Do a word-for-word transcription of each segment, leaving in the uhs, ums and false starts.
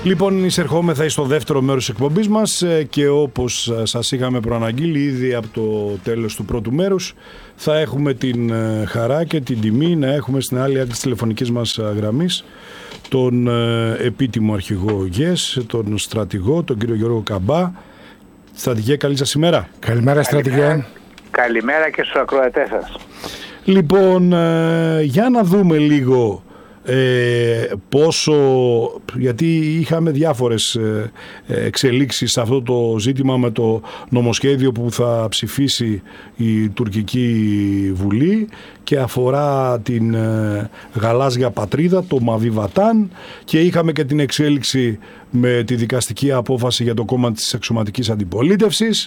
Λοιπόν, εισερχόμεθα στο δεύτερο μέρος της εκπομπής μας και όπως σας είχαμε προαναγγείλει ήδη από το τέλος του πρώτου μέρους, θα έχουμε την χαρά και την τιμή να έχουμε στην άλλη άκρη της τηλεφωνικής μας γραμμής τον επίτιμο αρχηγό ΓΕΣ, τον στρατηγό, τον κύριο Γιώργο Καμπά. Στρατηγέ, καλή σας ημέρα. Καλημέρα, στρατηγέ. Καλημέρα, καλημέρα και στους ακροατές σας. Λοιπόν, για να δούμε λίγο Ε, πόσο, γιατί είχαμε διάφορες ε, εξελίξεις σε αυτό το ζήτημα με το νομοσχέδιο που θα ψηφίσει η τουρκική Βουλή και αφορά την ε, γαλάζια πατρίδα, το Μαβί Βατάν, και είχαμε και την εξέλιξη με τη δικαστική απόφαση για το κόμμα της εξωματικής αντιπολίτευσης.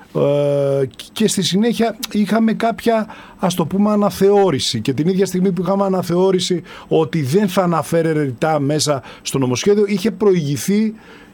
Uh, και στη συνέχεια είχαμε κάποια, ας το πούμε, αναθεώρηση, και την ίδια στιγμή που είχαμε αναθεώρηση ότι δεν θα αναφέρει ρητά μέσα στο νομοσχέδιο, είχε προηγηθεί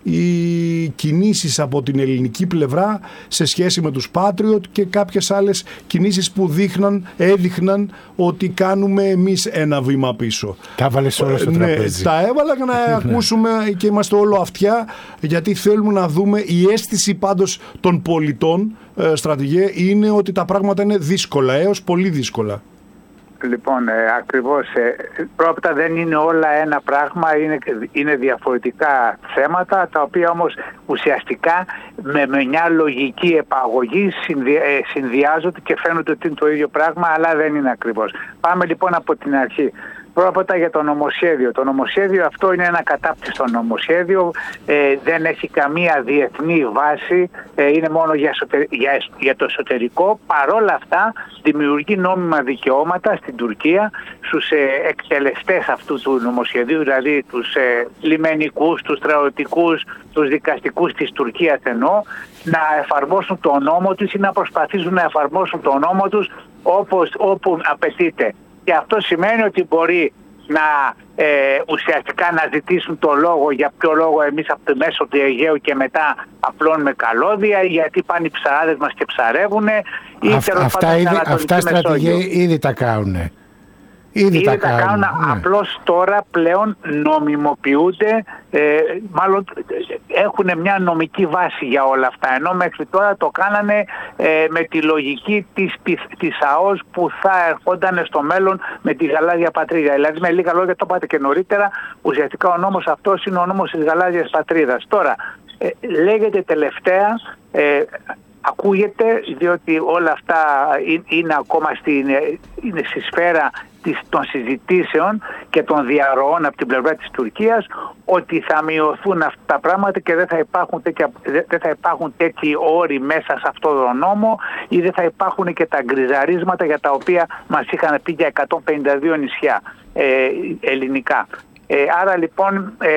οι κινήσεις από την ελληνική πλευρά σε σχέση με τους Patriot και κάποιες άλλες κινήσεις που δείχναν, έδειχναν ότι κάνουμε εμείς ένα βήμα πίσω. Τα έβαλες όλα στο τραπέζι. Ναι, τα έβαλα για να ακούσουμε και είμαστε όλο αυτιά, γιατί θέλουμε να δούμε. Η αίσθηση πάντως των πολιτών, στρατηγέ, είναι ότι τα πράγματα είναι δύσκολα, έως πολύ δύσκολα. Λοιπόν, ε, ακριβώς, ε, πρώτα δεν είναι όλα ένα πράγμα, είναι, είναι διαφορετικά θέματα, τα οποία όμως ουσιαστικά με, με μια λογική επαγωγή συνδυ, ε, συνδυάζονται και φαίνονται ότι είναι το ίδιο πράγμα, αλλά δεν είναι ακριβώς. Πάμε λοιπόν από την αρχή. Πρώτα για το νομοσχέδιο. Το νομοσχέδιο αυτό είναι ένα κατάπτυστο νομοσχέδιο, ε, δεν έχει καμία διεθνή βάση, ε, είναι μόνο για, εσωτερ, για, για το εσωτερικό. Παρόλα αυτά δημιουργεί νόμιμα δικαιώματα στην Τουρκία στους ε, εκτελεστές αυτού του νομοσχεδίου, δηλαδή τους ε, λιμενικούς, τους στρατιωτικούς, τους δικαστικούς της Τουρκίας εννοώ, να εφαρμόσουν τον νόμο τους ή να προσπαθήσουν να εφαρμόσουν τον νόμο τους όπως, όπου απαιτείται. Και αυτό σημαίνει ότι μπορεί να ε, ουσιαστικά να ζητήσουν το λόγο, για ποιο λόγο εμείς από το μέσο του Αιγαίου και μετά απλώνουμε καλώδια, γιατί πάνε οι ψαράδες μας και ψαρεύουνε. Αυ, αυτά ήδη, αυτά στρατηγοί ήδη τα κάνουνε. Ήδη, Ήδη τα, τα κάνουν, ναι. Απλώς τώρα πλέον νομιμοποιούνται, ε, μάλλον έχουν μια νομική βάση για όλα αυτά, ενώ μέχρι τώρα το κάνανε ε, με τη λογική της, της ΑΟΣ που θα ερχόταν στο μέλλον με τη γαλάζια πατρίδα. Δηλαδή με λίγα λόγια, το είπατε και νωρίτερα, ουσιαστικά ο νόμος αυτός είναι ο νόμος της γαλάζιας πατρίδας. Τώρα ε, λέγεται τελευταία, ε, ακούγεται, διότι όλα αυτά είναι ακόμα στην, είναι στη σφαίρα των συζητήσεων και των διαρροών από την πλευρά της Τουρκίας, ότι θα μειωθούν αυτά τα πράγματα και δεν θα υπάρχουν, τέτοια, δεν θα υπάρχουν τέτοιοι όροι μέσα σε αυτό τον νόμο, ή δεν θα υπάρχουν και τα γκριζαρίσματα για τα οποία μας είχαν πει για εκατόν πενήντα δύο νησιά ε, ελληνικά. Ε, άρα λοιπόν ε,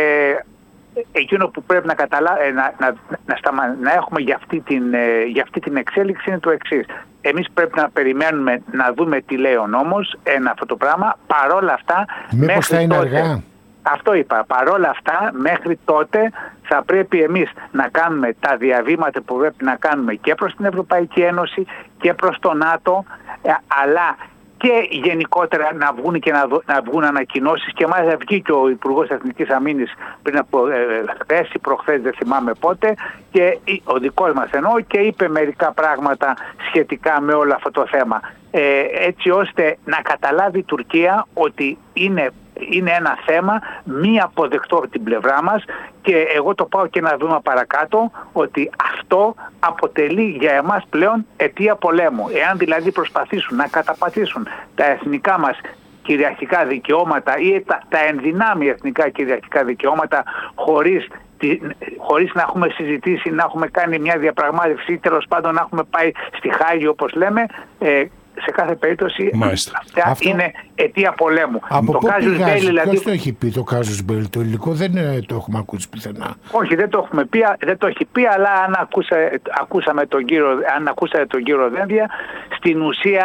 εκείνο που πρέπει να, καταλά... να, να, να, σταμα... να έχουμε για αυτή, την, για αυτή την εξέλιξη είναι το εξής. Εμείς πρέπει να περιμένουμε να δούμε τι λέει ο νόμος, ένα αυτό το πράγμα. Παρόλα αυτά, μήπως θα είναι τότε... αργά. Αυτό είπα. Παρόλα αυτά, μέχρι τότε θα πρέπει εμείς να κάνουμε τα διαβήματα που πρέπει να κάνουμε και προς την Ευρωπαϊκή Ένωση και προς το ΝΑΤΟ, αλλά και γενικότερα να βγουν και να, δω, να βγουν ανακοινώσεις, και μάλιστα βγήκε ο Υπουργός Εθνικής Αμήνης πριν από ε, χθες ή προχθές, δεν θυμάμαι πότε, και ο δικός μας εννοώ, και είπε μερικά πράγματα σχετικά με όλο αυτό το θέμα, ε, έτσι ώστε να καταλάβει η Τουρκία ότι είναι είναι ένα θέμα μη αποδεκτό από την πλευρά μας, και εγώ το πάω και ένα βήμα παρακάτω, ότι αυτό αποτελεί για εμάς πλέον αιτία πολέμου. Εάν δηλαδή προσπαθήσουν να καταπατήσουν τα εθνικά μας κυριαρχικά δικαιώματα ή τα, τα ενδυνάμει εθνικά κυριαρχικά δικαιώματα χωρίς, τη, χωρίς να έχουμε συζητήσει, να έχουμε κάνει μια διαπραγμάτευση ή τέλος πάντων να έχουμε πάει στη Χάγη όπως λέμε, ε, σε κάθε περίπτωση Μάλιστα. αυτά αυτό είναι αιτία πολέμου. Από το πού πηγάζει, δηλαδή... ποιος το έχει πει το Casus Belli? Το υλικό δεν ε, το έχουμε ακούσει πουθενά. Όχι, δεν το έχουμε πει, δεν το έχει πει, αλλά αν, ακούσα, ακούσαμε τον κύριο, αν ακούσατε τον κύριο Δένδια, στην ουσία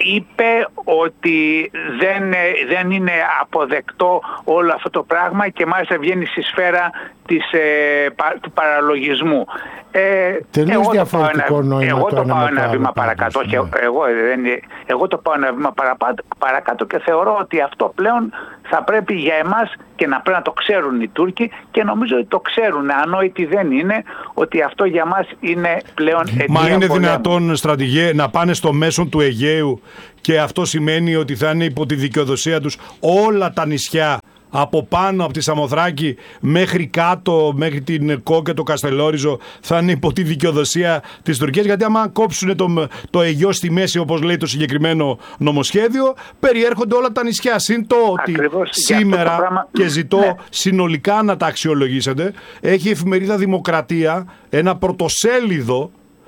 είπε ότι δεν, δεν είναι αποδεκτό όλο αυτό το πράγμα και μάλιστα βγαίνει στη σφαίρα της, ε, πα, του παραλογισμού. Ε, Τελείως διαφορετικό ένα, νόημα. Εγώ το το πάω ένα βήμα πάντως, παρακάτω. ναι. Και εγώ, δεν, εγώ το πάω ένα βήμα παραπάτω, παρακάτω και θεωρώ ότι αυτό πλέον θα πρέπει για εμάς και να πρέπει να το ξέρουν οι Τούρκοι και νομίζω ότι το ξέρουν. Ανόητοι δεν είναι ότι αυτό για μας είναι πλέον αιτία Μα είναι πολέμου. δυνατόν, στρατηγέ, να πάνε στο μέσον του Αιγαίου και αυτό σημαίνει ότι θα είναι υπό τη δικαιοδοσία τους όλα τα νησιά από πάνω από τη Σαμοθράκη μέχρι κάτω, μέχρι την Κό και το Καστελόριζο, θα είναι υπό τη δικαιοδοσία της Τουρκίας? Γιατί άμα κόψουν το, το Αιγαίο στη μέση, όπως λέει το συγκεκριμένο νομοσχέδιο, περιέρχονται όλα τα νησιά. Συν το ότι Ακριβώς, σήμερα, πράγμα... και ζητώ ναι. συνολικά να τα αξιολογήσετε, έχει η εφημερίδα Δημοκρατία ένα πρωτοσέλιδο.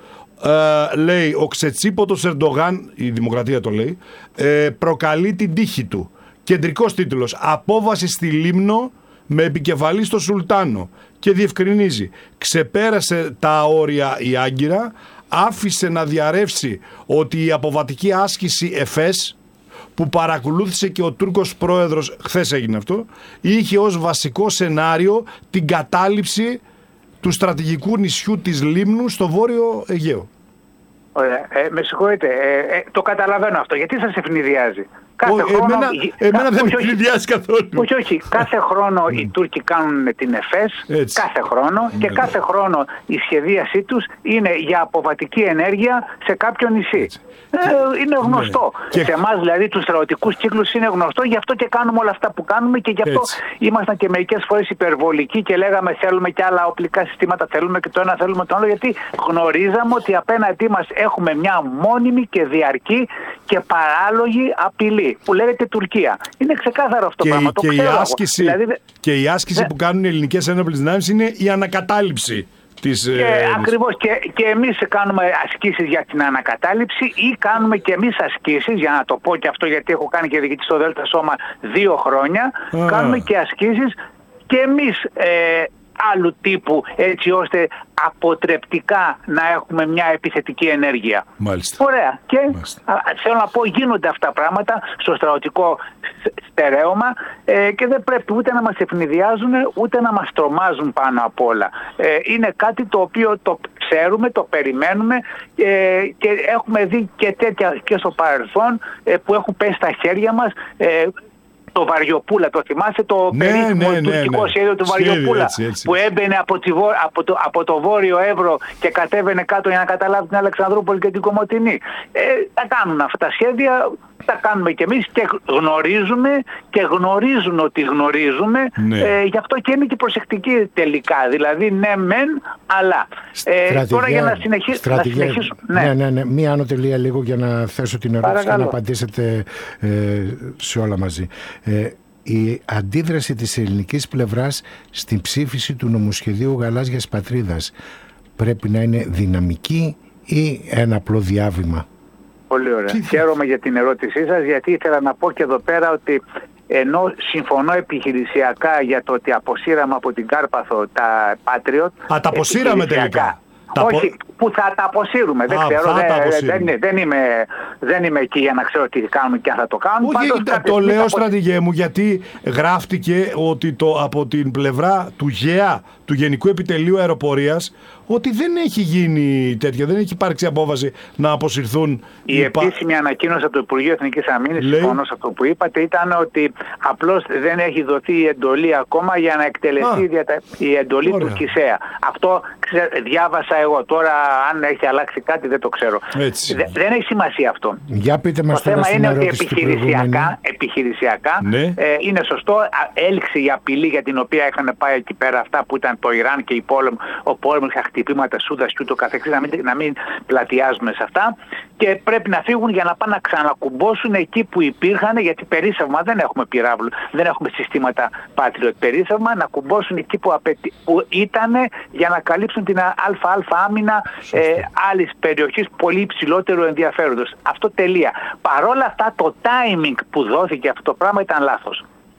Uh, λέει ο ξετσίποτος Ερντογάν, η Δημοκρατία το λέει, uh, προκαλεί την τύχη του. Κεντρικός τίτλος: απόβαση στη Λίμνο με επικεφαλή στο Σουλτάνο. Και διευκρινίζει: ξεπέρασε τα όρια η Άγκυρα, άφησε να διαρρεύσει ότι η αποβατική άσκηση Εφές, που παρακολούθησε και ο Τούρκος πρόεδρος, χθες έγινε αυτό, είχε ως βασικό σενάριο την κατάληψη του στρατηγικού νησιού της Λίμνου στο βόρειο Αιγαίο. Ωραία. Ε, με συγχωρείτε, ε, ε, το καταλαβαίνω αυτό. Γιατί σας ευνηδιάζει? Κάθε Ο, χρόνο... Εμένα, εμένα δεν με όχι, ευνηδιάζει καθόλου. Όχι, όχι. Κάθε χρόνο οι Τούρκοι κάνουν την Εφές, Έτσι. κάθε χρόνο, και κάθε χρόνο η σχεδίασή τους είναι για αποβατική ενέργεια σε κάποιο νησί. Ε, είναι γνωστό. Ναι. Σε εμάς δηλαδή τους στρατιωτικούς κύκλους είναι γνωστό, γι' αυτό και κάνουμε όλα αυτά που κάνουμε και γι' αυτό Έτσι. ήμασταν και μερικές φορές υπερβολικοί και λέγαμε θέλουμε και άλλα οπλικά συστήματα, θέλουμε και το ένα, θέλουμε το άλλο, γιατί γνωρίζαμε ότι απέναντί μας έχουμε μια μόνιμη και διαρκή και παράλογη απειλή που λέγεται Τουρκία. Είναι ξεκάθαρο αυτό το πράγμα. Και, το η άσκηση, δηλαδή, και η άσκηση δε... που κάνουν οι ελληνικές ένοπλες δυνάμεις είναι η ανακατάληψη της... Και, ε, ακριβώς, και, και εμείς κάνουμε ασκήσεις για την ανακατάληψη ή κάνουμε και εμείς ασκήσεις, για να το πω και αυτό γιατί έχω κάνει και διοικητή στο Δέλτα Σώμα δύο χρόνια, Α. κάνουμε και ασκήσεις και εμείς ε, άλλου τύπου, έτσι ώστε αποτρεπτικά να έχουμε μια επιθετική ενέργεια. Μάλιστα. Ωραία. Και Μάλιστα. α, θέλω να πω, γίνονται αυτά πράγματα στο στρατιωτικό στερέωμα ε, και δεν πρέπει ούτε να μας ευνηδιάζουν ούτε να μας τρομάζουν πάνω απ' όλα. Ε, είναι κάτι το οποίο το ξέρουμε, το περιμένουμε ε, και έχουμε δει και τέτοια και στο παρελθόν ε, που έχουν πέσει στα χέρια μας. Ε, το Βαριοπούλα, το θυμάστε, το ναι, περίφημο ναι, τουρκικό ναι. σχέδιο του Σχέδιο, Βαριοπούλα, έτσι, έτσι. που έμπαινε από, τη, από, το, από το βόρειο Εύρο και κατέβαινε κάτω για να καταλάβει την Αλεξανδρούπολη και την Κομοτηνή. Ε, τα κάνουν αυτά τα σχέδια, τα κάνουμε κι εμείς και γνωρίζουμε και γνωρίζουν ότι γνωρίζουμε. Ναι. Ε, γι' αυτό και είναι και προσεκτικοί τελικά. Δηλαδή, ναι, μεν, αλλά. Ε, τώρα για να, συνεχί... να συνεχίσουμε. Ναι, ναι, ναι, ναι. Μία άνω τελεία λίγο για να θέσω την ερώτηση. Παρακαλώ. Και να απαντήσετε ε, σε όλα μαζί. Ε, η αντίδραση της ελληνικής πλευράς στην ψήφιση του νομοσχεδίου Γαλάζιας Πατρίδας πρέπει να είναι δυναμική ή ένα απλό διάβημα? Πολύ ωραία. Τι... Χαίρομαι για την ερώτησή σας, γιατί ήθελα να πω και εδώ πέρα ότι ενώ συμφωνώ επιχειρησιακά για το ότι αποσύραμε από την Κάρπαθο τα Patriot. Α, τα αποσύραμε τελικά. Όχι, που θα τα αποσύρουμε. Δεν Α, ξέρω. Δεν, δεν, δεν, είμαι, δεν είμαι εκεί για να ξέρω τι κάνουν και αν θα το κάνουν. Όχι, Πάντως, το λέω απο... στρατηγέ μου, γιατί γράφτηκε ότι το, από την πλευρά του ΓΕΑ, του Γενικού Επιτελείου Αεροπορίας, ότι δεν έχει γίνει τέτοια, δεν έχει υπάρξει απόφαση να αποσυρθούν. Η υπα... επίσημη ανακοίνωση από το Υπουργείο Εθνικής Αμήνης, συμφωνώ σε αυτό που είπατε, ήταν ότι απλώς δεν έχει δοθεί η εντολή ακόμα για να εκτελεστεί Α, διατα... η εντολή ωραία. του ΚΙΣΕΑ. Αυτό ξε... διάβασα εγώ. Τώρα, αν έχει αλλάξει κάτι, δεν το ξέρω. Δε... Δεν έχει σημασία αυτό. Για πείτε μας το θέμα είναι ότι επιχειρησιακά, επιχειρησιακά ναι. ε, είναι σωστό. Έληξε η απειλή για την οποία είχαν πάει εκεί πέρα αυτά που ήταν το Ιράν και η πόλεμο, ο πόλεμος, τα χτυπήματα Σούδας και ούτω καθεξής, να μην, να μην πλατιάζουμε σε αυτά. Και πρέπει να φύγουν για να πάνε να ξανακουμπώσουν εκεί που υπήρχαν, γιατί περίσσευμα δεν έχουμε πυράβλου, δεν έχουμε συστήματα Patriot περίσσευμα, να κουμπώσουν εκεί που, απαιτεί, που ήταν για να καλύψουν την ΑΑ άμυνα ε, άλλης περιοχής πολύ υψηλότερου ενδιαφέροντος. Αυτό τελεία. Παρόλα αυτά το timing που δόθηκε αυτό το πράγμα ήταν λάθος.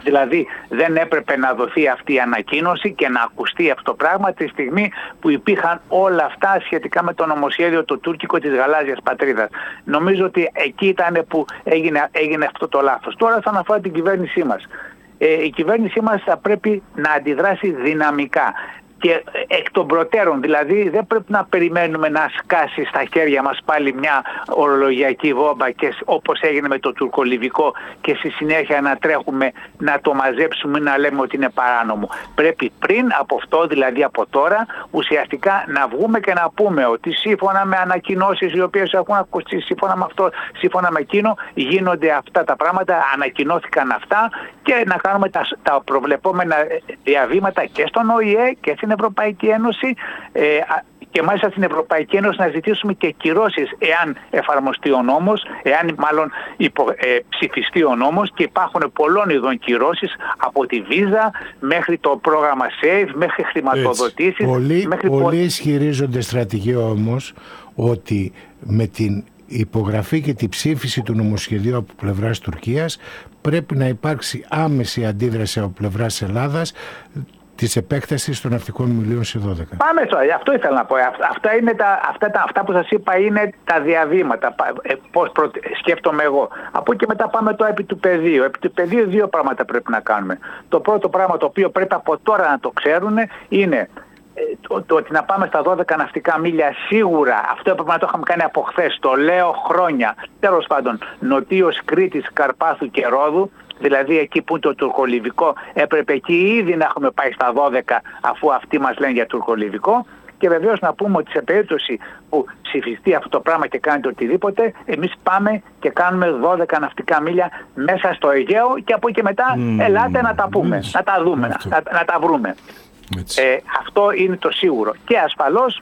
Δηλαδή δεν έπρεπε να δοθεί αυτή η ανακοίνωση και να ακουστεί αυτό το πράγμα τη στιγμή που υπήρχαν όλα αυτά σχετικά με το νομοσχέδιο το τουρκικό της γαλάζιας πατρίδας. Νομίζω ότι εκεί ήταν που έγινε, έγινε αυτό το λάθος. Τώρα όσον αφορά την κυβέρνησή μας. Ε, η κυβέρνησή μας θα πρέπει να αντιδράσει δυναμικά. Και εκ των προτέρων, δηλαδή δεν πρέπει να περιμένουμε να σκάσει στα χέρια μας πάλι μια ορολογιακή βόμβα και όπως έγινε με το τουρκολιβικό και στη συνέχεια να τρέχουμε να το μαζέψουμε, να λέμε ότι είναι παράνομο. Πρέπει πριν από αυτό, δηλαδή από τώρα, ουσιαστικά να βγούμε και να πούμε ότι σύμφωνα με ανακοινώσεις οι οποίες έχουν ακουστεί, σύμφωνα με αυτό, σύμφωνα με εκείνο, γίνονται αυτά τα πράγματα, ανακοινώθηκαν αυτά και να κάνουμε τα, τα προβλεπόμενα διαβήματα και στον Ο Η Ε και στην Ευρωπαϊκή Ένωση ε, και μάλιστα στην Ευρωπαϊκή Ένωση να ζητήσουμε και κυρώσεις εάν εφαρμοστεί ο νόμος, εάν μάλλον υπο, ε, ψηφιστεί ο νόμος, και υπάρχουν πολλών ειδών κυρώσεις από τη Βίζα μέχρι το πρόγραμμα SAVE, μέχρι χρηματοδοτήσεις. Πολλοί, μέχρι πολλοί πο... ισχυρίζονται, στρατηγέ, όμως ότι με την υπογραφή και τη ψήφιση του νομοσχεδίου από πλευράς Τουρκίας πρέπει να υπάρξει άμεση αντίδραση από πλευράς Ελλάδας της επέκτασης των ναυτικών ομιλίων σε δώδεκα. Πάμε στο, αυτό ήθελα να πω. Αυτά, είναι τα, αυτά, τα, αυτά που σας είπα είναι τα διαβήματα. Ε, πώς προ, σκέφτομαι εγώ. Από εκεί μετά πάμε το επί του πεδίου. Επί του πεδίου δύο πράγματα πρέπει να κάνουμε. Το πρώτο πράγμα το οποίο πρέπει από τώρα να το ξέρουν είναι το, το ότι να πάμε στα δώδεκα ναυτικά μίλια σίγουρα. Αυτό έπρεπε να το είχαμε κάνει από χθες. Το λέω χρόνια. Τέλος πάντων, νοτίως Κρήτης, Καρπάθου και Ρόδου. Δηλαδή εκεί που είναι το τουρκολιβικό, έπρεπε εκεί ήδη να έχουμε πάει στα δώδεκα, αφού αυτοί μας λένε για τουρκολιβικό. Και βεβαίως να πούμε ότι σε περίπτωση που ψηφιστεί αυτό το πράγμα και κάνετε οτιδήποτε, εμείς πάμε και κάνουμε δώδεκα ναυτικά μίλια μέσα στο Αιγαίο και από εκεί μετά mm. ελάτε να τα πούμε, mm. να τα δούμε, να, να τα βρούμε. Ε, αυτό είναι το σίγουρο. Και ασφαλώς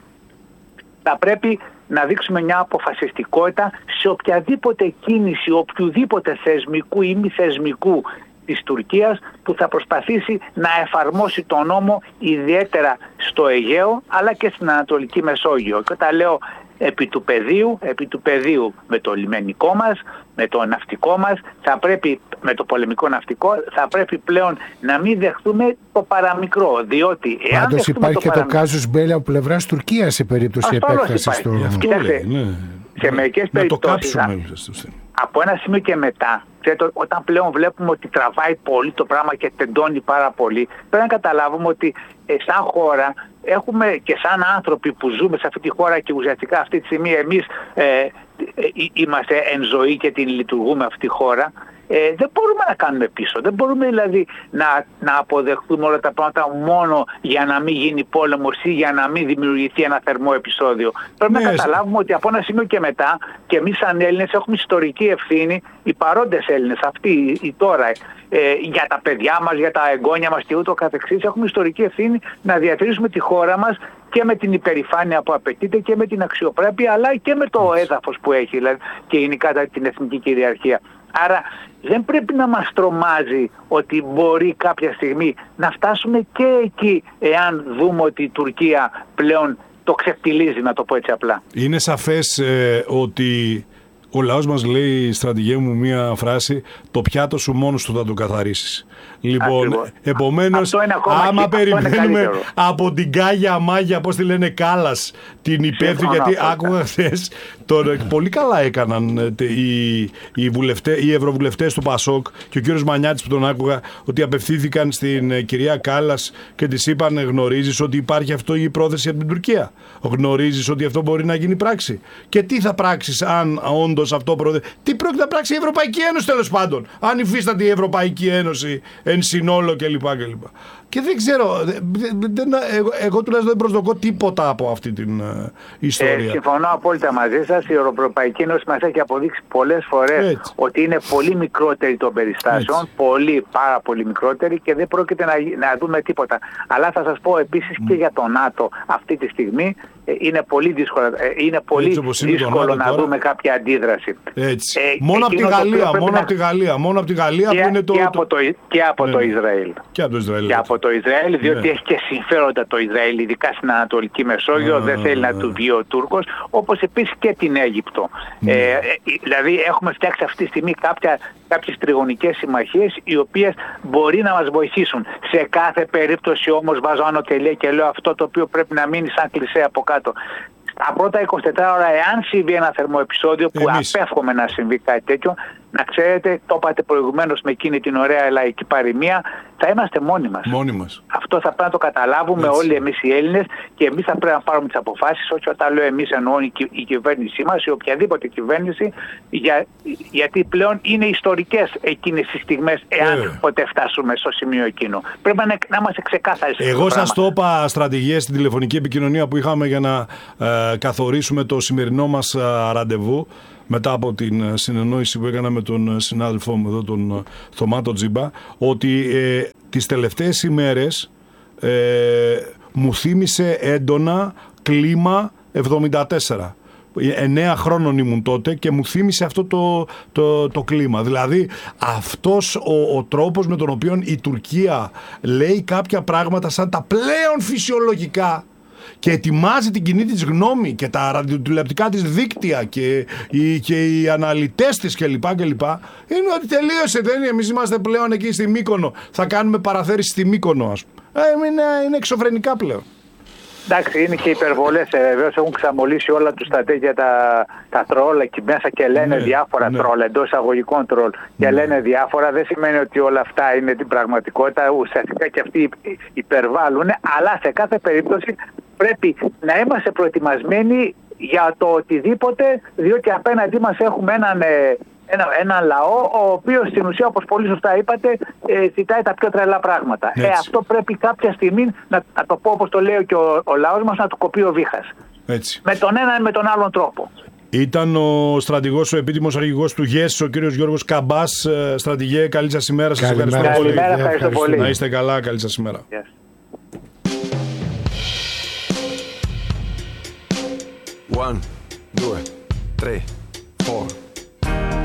θα πρέπει να δείξουμε μια αποφασιστικότητα σε οποιαδήποτε κίνηση, οποιοδήποτε θεσμικού ή μη θεσμικού της Τουρκίας που θα προσπαθήσει να εφαρμόσει τον νόμο ιδιαίτερα στο Αιγαίο αλλά και στην Ανατολική Μεσόγειο. Και όταν λέω επί του πεδίου, επί του πεδίου με το λιμενικό μας, με το ναυτικό μας, θα πρέπει, με το πολεμικό ναυτικό, θα πρέπει πλέον να μην δεχτούμε το παραμικρό. Διότι εάν πάντως υπάρχει το και παραμικρό, το κάζους μπέλι από πλευράς Τουρκίας σε περίπτωση επέκτασης του νόμου. Κοιτάξτε, ναι. σε μερικές περιπτώσεις, από ένα σημείο και μετά, ξέρετε, όταν πλέον βλέπουμε ότι τραβάει πολύ το πράγμα και τεντώνει πάρα πολύ, πρέπει να καταλάβουμε ότι ε, σαν χώρα έχουμε και σαν άνθρωποι που ζούμε σε αυτή τη χώρα και ουσιαστικά αυτή τη στιγμή εμείς ε, ε, είμαστε εν ζωή και την λειτουργούμε αυτή τη χώρα, ε, δεν μπορούμε να κάνουμε πίσω. Δεν μπορούμε δηλαδή να, να αποδεχτούμε όλα τα πράγματα μόνο για να μην γίνει πόλεμος ή για να μην δημιουργηθεί ένα θερμό επεισόδιο. Πρέπει ναι, να καταλάβουμε ότι από ένα σημείο και μετά και εμείς σαν Έλληνες έχουμε ιστορική ευθύνη, οι παρόντες Έλληνες, αυτοί οι τώρα, ε, για τα παιδιά μας, για τα εγγόνια μας και ούτω καθεξής, έχουμε ιστορική ευθύνη να διατηρήσουμε τη χώρα μας και με την υπερηφάνεια που απαιτείται και με την αξιοπρέπεια αλλά και με το έδαφος που έχει, δηλαδή, και γενικά την εθνική κυριαρχία. Άρα δεν πρέπει να μας τρομάζει ότι μπορεί κάποια στιγμή να φτάσουμε και εκεί εάν δούμε ότι η Τουρκία πλέον το ξεφτιλίζει, να το πω έτσι απλά. Είναι σαφές ε, ότι ο λαός μας λέει, στρατηγέ μου, μία φράση: το πιάτο σου μόνος του θα το καθαρίσεις. Λοιπόν, επομένως, άμα και, περιμένουμε από την Κάγια Μάγια, πώς τη λένε, Κάλλας, την υπεύθυνη, γιατί άκουγα χθες, πολύ καλά έκαναν οι, οι, βουλευτές, οι ευρωβουλευτές του Πασόκ και ο κύριος Μανιάτης που τον άκουγα, ότι απευθύνθηκαν στην κυρία Κάλλας και της είπαν: γνωρίζεις ότι υπάρχει αυτό η πρόθεση από την Τουρκία? Γνωρίζεις ότι αυτό μπορεί να γίνει πράξη? Και τι θα πράξεις αν όντως αυτό προωθεί? Τι πρόκειται να πράξει η Ευρωπαϊκή Ένωση, τέλος πάντων, αν υφίσταται η Ευρωπαϊκή Ένωση εν συνόλο κλπ. κλπ. Και δεν ξέρω, δεν, εγώ, εγώ τουλάχιστον δεν προσδοκώ τίποτα από αυτή την uh, ιστορία. Ε, συμφωνώ απόλυτα μαζί σας. Η Ευρωπαϊκή Ένωση μας έχει αποδείξει πολλές φορές Έτσι. ότι είναι πολύ μικρότερη των περιστάσεων, Έτσι. πολύ, πάρα πολύ μικρότερη, και δεν πρόκειται να, να δούμε τίποτα. Αλλά θα σας πω επίσης mm. και για το ΝΑΤΟ αυτή τη στιγμή είναι πολύ δύσκολο, είναι πολύ δύσκολο να τώρα δούμε κάποια αντίδραση. Έτσι. Ε, μόνο από τη Γαλλία, μόνο να... από τη Γαλλία, μόνο από τη Γαλλία και, που είναι το... Και από το, και από ναι. το Ισραήλ. Και από το Ισραήλ. Και από το Ισραήλ, διότι ναι. έχει και συμφέροντα το Ισραήλ, ειδικά στην Ανατολική Μεσόγειο, α, δεν θέλει να του βγει ο Τούρκος, όπως επίσης και την Αίγυπτο. Ναι. Ε, δηλαδή έχουμε φτιάξει αυτή τη στιγμή κάποια, κάποιες τριγωνικές συμμαχίες, οι οποίες μπορεί να μας βοηθήσουν. Σε κάθε περίπτωση όμως βάζω άνω τελεία και λέω αυτό το οποίο πρέπει να μείνει σαν κλισέ από κάτω. Τα πρώτα εικοσιτέσσερις ώρα, εάν συμβεί ένα θερμό επεισόδιο, που Εμείς. απέφχομαι να συμβεί κάτι τέτοιο, να ξέρετε, το είπατε προηγουμένως με εκείνη την ωραία λαϊκή παροιμία, θα είμαστε μόνοι μας. Μόνοι μας. Αυτό θα πρέπει να το καταλάβουμε Έτσι. όλοι εμείς οι Έλληνες, και εμείς θα πρέπει να πάρουμε τις αποφάσεις. Όχι, όταν λέω εμείς εννοώ η, η κυβέρνησή μας ή οποιαδήποτε κυβέρνηση, για, γιατί πλέον είναι ιστορικές εκείνες τις στιγμές, εάν ε. ποτέ φτάσουμε στο σημείο εκείνο. Πρέπει να, να είμαστε ξεκάθαροι. Εγώ σας το είπα στρατηγίες στην τηλεφωνική επικοινωνία που είχαμε για να ε, καθορίσουμε το σημερινό μας ε, ραντεβού, μετά από την συνεννόηση που έκανα με τον συνάδελφό μου εδώ, τον Θωμά τον Τζίμπα, ότι ε, τις τελευταίες ημέρες ε, μου θύμισε έντονα κλίμα εβδομήντα τέσσερα. Εννέα χρόνων ήμουν τότε και μου θύμισε αυτό το, το, το κλίμα. Δηλαδή αυτός ο, ο τρόπος με τον οποίο η Τουρκία λέει κάποια πράγματα σαν τα πλέον φυσιολογικά και ετοιμάζει την κοινή της γνώμη και τα ραδιοτηλεοπτικά της δίκτυα και οι, και οι αναλυτές της κλπ. κλπ. Είναι ότι τελείωσε, δεν είναι. Εμείς είμαστε πλέον εκεί στη Μύκονο. Θα κάνουμε παραθέρηση στη Μύκονο, ας πούμε. Ε, είναι, είναι εξωφρενικά πλέον. Εντάξει, είναι και υπερβολές. Ε, Βεβαίως έχουν ξαμολύσει όλα τους τα τέτοια τα, τα τρόλ εκεί μέσα και λένε ναι, διάφορα ναι. τρόλ, εντός εισαγωγικών τρόλ. Ναι. Και λένε διάφορα. Δεν σημαίνει ότι όλα αυτά είναι την πραγματικότητα. Ουσιαστικά και αυτοί υπερβάλλουν. Αλλά σε κάθε περίπτωση πρέπει να είμαστε προετοιμασμένοι για το οτιδήποτε, διότι απέναντί μας έχουμε έναν, ένα, ένα λαό ο οποίος στην ουσία, όπως πολύ σωστά είπατε, ε, ζητάει τα πιο τρελά πράγματα. Ε, αυτό πρέπει κάποια στιγμή, να, να το πω όπως το λέει και ο, ο λαός μας, να του κοπεί ο βήχας. Έτσι. Με τον ένα ή με τον άλλον τρόπο. Ήταν ο στρατηγός, ο επίτιμος αρχηγός του ΓΕΣ, ο κύριος Γιώργος Καμπάς. Στρατηγέ, καλή σας ημέρα. Σας ευχαριστώ πολύ. Καλημέρα, ευχαριστώ πολύ. Να είστε καλά, καλή σας ημέρα. Yes. One, due, tre, four.